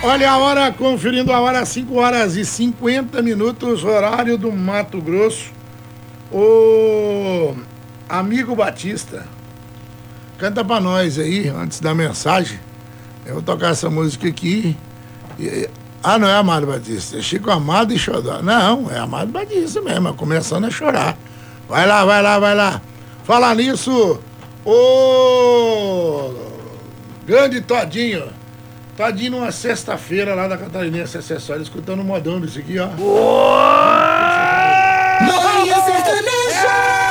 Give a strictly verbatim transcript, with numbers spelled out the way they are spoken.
Olha a hora, conferindo a hora, cinco horas e cinquenta minutos, horário do Mato Grosso. O amigo Batista, canta pra nós aí, antes da mensagem. Eu vou tocar essa música aqui. E, ah, não é Amado Batista, é Chico Amado e Xodó. Não, é Amado Batista mesmo, começando a chorar. Vai lá, vai lá, vai lá. Falar nisso, o grande Todinho. Todinho numa sexta-feira lá da Catarinense Acessórios, escutando o modão disso aqui, ó. Boa!